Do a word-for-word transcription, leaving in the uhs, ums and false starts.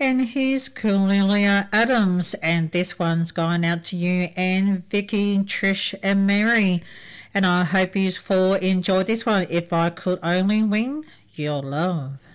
And here's Cornelia Adams, and this one's going out to you and Vicky, Trish and Mary. And I hope you four enjoyed this one. If I could only win your love.